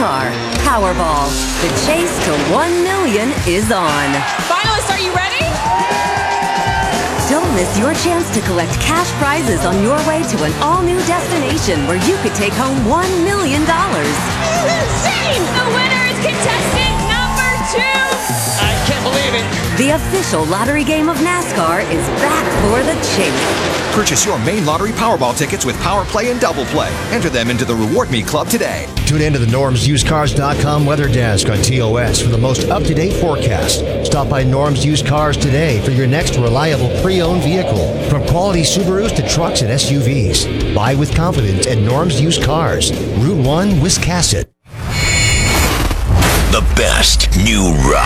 NASCAR Powerball. The chase to 1 million is on. Finalists, are you ready? Don't miss your chance to collect cash prizes on your way to an all-new destination where you could take home $1 million. This is insane! The winner is contestant number 2! I can't believe it. The official lottery game of NASCAR is back for the chase. Purchase your main lottery Powerball tickets with Power Play and Double Play. Enter them into the Reward Me Club today. Tune in to the NormsUsedCars.com weather desk on TOS for the most up-to-date forecast. Stop by Norm's Used Cars today for your next reliable pre-owned vehicle. From quality Subarus to trucks and SUVs. Buy with confidence at Norm's Used Cars. Route 1, Wiscasset. The best new rock.